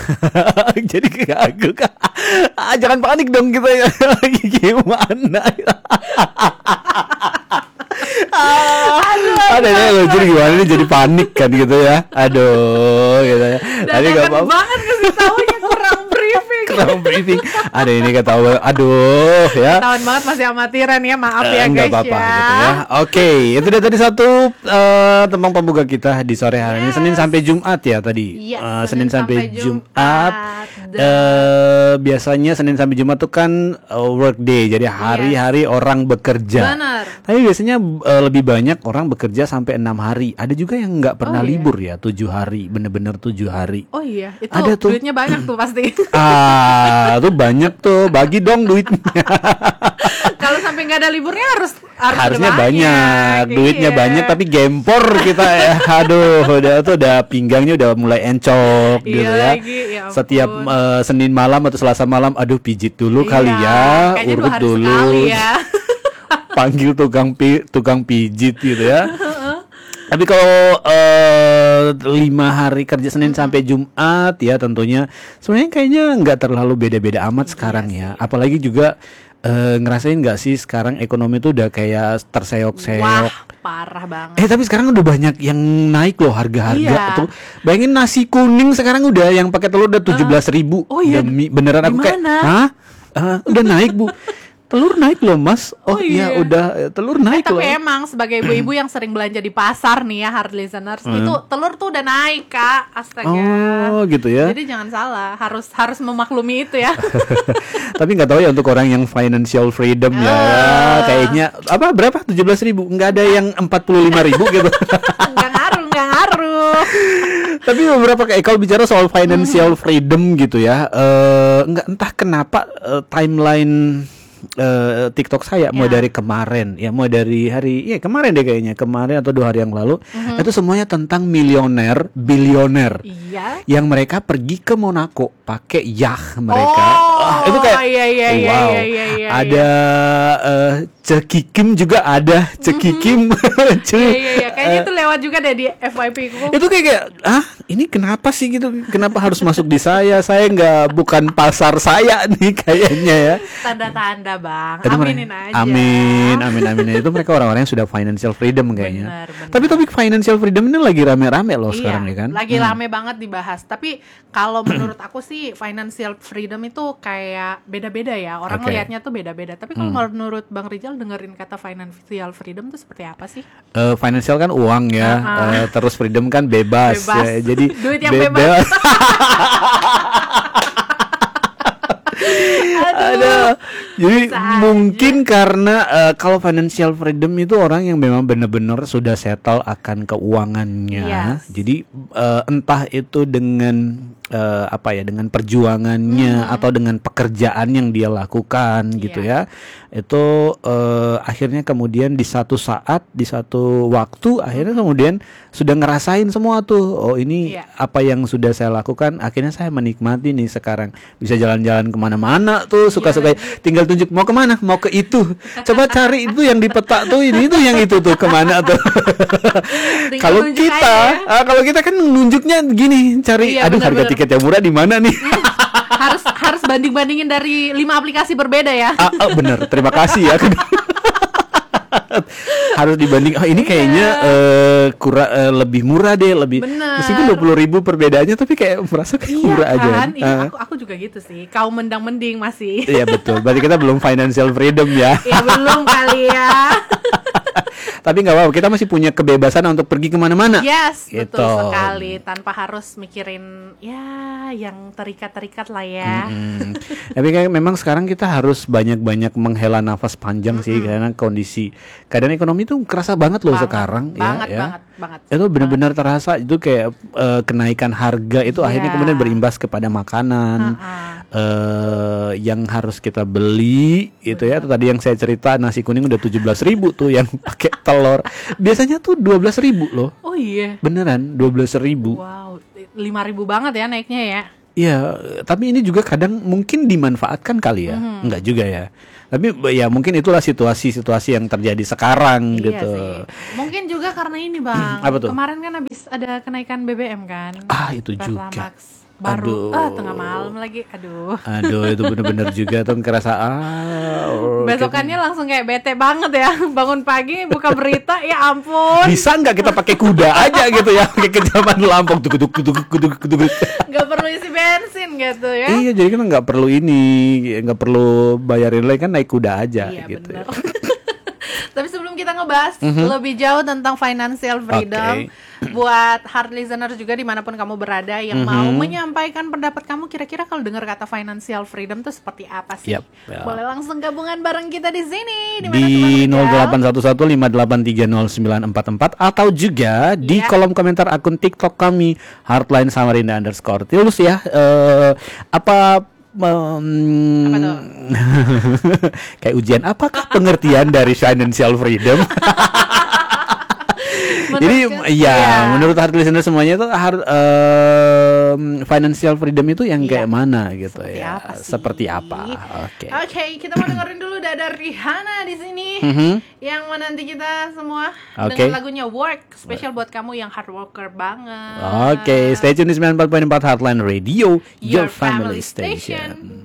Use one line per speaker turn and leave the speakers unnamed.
Jadi kagak. Jangan panik dong kita ya. Gimana? Aduh, jadi gimana nih jadi panik kan gitu ya. Aduh, gitu ya. Tadi enggak apa-apa.
Banget kasih taunya kurang briefing.
Ada ini ketahuan. Aduh, ya.
Ketahuan banget masih amatiran ya. Maaf ya
Enggak
guys
apa-apa
ya.
gitu ya. Oke, itu dia tadi satu tembang pembuka kita di sore hari ini, Senin sampai Jumat ya tadi.
Yes,
Senin sampai Jumat.
Dan
Biasanya Senin sampai Jumat tuh kan work day, jadi hari-hari orang bekerja.
benar.
Tapi biasanya lebih banyak orang bekerja sampai 6 hari. Ada juga yang nggak pernah libur ya, 7 hari, bener-bener 7 hari.
Oh iya, itu
Ada tuh.
duitnya banyak tuh pasti.
Tuh banyak tuh, bagi dong duitnya.
Kalau sampai nggak ada liburnya
Harusnya
ada
banyak, duitnya
Iya.
banyak tapi gempor kita ya. Aduh, udah pinggangnya udah mulai encok
Iya
gitu ya.
lagi, ya ampun.
Setiap Senin malam atau Selasa malam, aduh pijit dulu
Iya,
kali ya,
kayaknya 2
urut
hari
dulu.
sekali ya.
Panggil tukang pijit gitu ya. Tapi kalau 5 hari kerja Senin sampai Jumat ya tentunya sebenarnya kayaknya nggak terlalu beda-beda amat sekarang ya. Apalagi juga ngerasain nggak sih sekarang ekonomi tuh udah kayak terseok-seok.
Wah, parah banget.
Tapi sekarang udah banyak yang naik loh harga-harga
Iya.
tuh. Bayangin nasi kuning sekarang udah yang pakai telur udah 17.000.
Oh iya,
Beneran aku kayak,
gimana?
hah? Udah naik Bu. Telur naik loh Mas. Oh
iya.
iya udah telur naik loh.
Tapi emang sebagai ibu-ibu yang sering belanja di pasar nih ya, hard listeners, itu telur tuh udah naik Kak, astaga.
Oh gitu ya.
Jadi jangan salah, harus memaklumi itu ya.
Tapi nggak tahu ya untuk orang yang financial freedom ya. Kayaknya berapa 17.000? Nggak ada yang 45.000 gitu.
Nggak ngaruh.
Tapi beberapa kayak kalau bicara soal financial freedom gitu ya, entah kenapa timeline TikTok saya mulai dari kemarin ya, mulai dari kemarin deh kayaknya, kemarin atau 2 hari yang lalu, itu semuanya tentang milioner, bilioner.
Iya.
Yang mereka pergi ke Monaco pakai yacht mereka. Itu kayak
iya.
Ada Ceki Kim juga ada, Ceki Kim.
Iya. Kayaknya itu lewat juga deh di FYP ku.
Itu kayak ini kenapa sih gitu? Kenapa harus masuk di saya? Saya bukan pasar saya nih kayaknya ya.
Tanda-tanda Bang.
Itu
Aminin aja.
Amin. Itu mereka orang-orang yang sudah financial freedom kayaknya.
Benar.
Tapi topik financial freedom ini lagi rame-rame loh sekarang ya kan.
Lagi rame banget dibahas. Tapi kalau menurut aku sih financial freedom itu kayak beda-beda ya. Orang ngelihatnya tuh beda-beda. Tapi kalau menurut Bang Rizal dengerin kata financial freedom itu seperti apa sih?
Financial kan uang ya. Terus freedom kan bebas. Ya. Jadi
duit yang bebas.
Aduh. Jadi mungkin karena kalau financial freedom itu orang yang memang benar-benar sudah settle akan keuangannya.
Yes.
Jadi entah itu dengan dengan perjuangannya atau dengan pekerjaan yang dia lakukan gitu ya. Itu akhirnya kemudian di satu saat, di satu waktu akhirnya kemudian sudah ngerasain semua tuh. Oh ini apa yang sudah saya lakukan, akhirnya saya menikmati nih sekarang. Bisa jalan-jalan kemana-mana tuh, suka-suka. Tinggal tunjuk mau kemana, mau ke itu. Coba cari itu yang di peta tuh, ini tuh yang itu tuh kemana tuh. Kalau kita kan nunjuknya gini, cari harga tiket yang murah di mana nih.
harus banding-bandingin dari 5 aplikasi berbeda ya.
Bener, terima kasih ya. Harus dibanding. Ini kayaknya lebih murah deh, meskipun 20.000 perbedaannya, tapi kayak merasa kayak murah aja.
Aku juga gitu sih. Kau mending masih.
Iya betul. Berarti kita belum financial freedom ya.
Iya belum kali ya.
Tapi nggak apa-apa, kita masih punya kebebasan untuk pergi kemana-mana.
Yes,
gitu.
Betul sekali. Tanpa harus mikirin yang terikat-terikat lah ya.
Tapi kayak memang sekarang kita harus banyak-banyak menghela nafas panjang sih, karena keadaan ekonomi itu kerasa banget loh sekarang.
Banget.
Itu benar-benar terasa, itu kayak kenaikan harga itu akhirnya kemudian berimbas kepada makanan yang harus kita beli gitu ya. Itu tadi yang saya cerita, nasi kuning udah 17.000 tuh yang pakai telur. Biasanya tuh 12.000 loh.
Oh iya.
Beneran 12.000.
Wow, 5.000 banget ya naiknya ya.
Iya, tapi ini juga kadang mungkin dimanfaatkan kali ya. Enggak juga ya. Tapi ya mungkin itulah situasi-situasi yang terjadi sekarang gitu.
Sih. Mungkin juga karena ini Bang.
Apa tuh?
Kemarin kan habis ada kenaikan BBM kan.
Itu juga.
Pertamax. baru
Aduh.
tengah malam lagi, aduh.
Aduh, itu bener-bener juga tuh ngerasa
Besokannya langsung kayak bete banget ya, bangun pagi buka berita, ya ampun,
bisa nggak kita pakai kuda aja gitu ya, pakai kejaman lampu duduk.
nggak perlu isi bensin gitu ya.
Iya, jadi kan nggak perlu nggak perlu bayarin lagi, kan naik kuda aja
Iya
gitu.
benar. Tapi sebelum kita ngebahas lebih jauh tentang financial freedom, buat hard listener juga dimanapun kamu berada yang mau menyampaikan pendapat kamu, kira-kira kalau dengar kata financial freedom tuh seperti apa sih?
Yap, ya.
Boleh langsung gabungan bareng kita di sini
Di
mana teman
081158309444 atau juga di
Iya.
kolom komentar akun TikTok kami Hardline Samarinda _ tulis ya apa
tuh?
kayak ujian, apakah pengertian dari financial freedom? Jadi menurut hard listener semuanya itu financial freedom itu yang kayak mana gitu
Seperti
ya?
apa sih?
Seperti apa? Oke.
Oke, kita mau dengerin dulu ada Rihanna di sini yang menanti kita semua
Oke.
dengan lagunya Work, spesial buat kamu yang hard worker banget.
Oke, stay tune di 94.4 Hardline Radio,
Your
your family
family station.
station.